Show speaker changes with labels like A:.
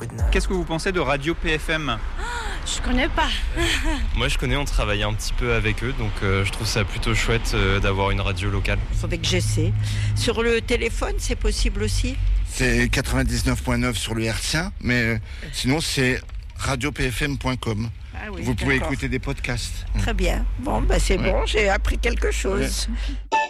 A: Qu'est-ce que vous pensez de Radio PFM ?
B: Je connais pas.
C: Moi je connais, on travaille un petit peu avec eux, donc je trouve ça plutôt chouette d'avoir une radio locale.
D: Il faudrait que j'essaie. Sur le téléphone, c'est possible aussi ?
E: C'est 99.9 sur le hertzien, mais sinon c'est radiopfm.com.
D: Ah oui,
E: vous pouvez
D: d'accord.
E: écouter des podcasts.
D: Très bien. Bon, c'est bon, j'ai appris quelque chose.
E: Ouais.